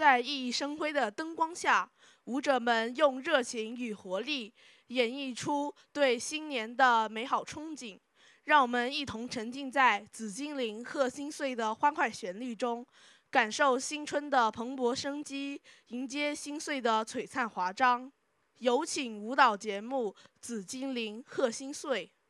在熠熠生辉的灯光下，舞者们用热情与活力演绎出对新年的美好憧憬。让我们一同沉浸在紫金铃贺新岁的欢快旋律中，感受新春的蓬勃生机，迎接新岁的璀璨华章。有请舞蹈节目《紫金铃贺新岁》。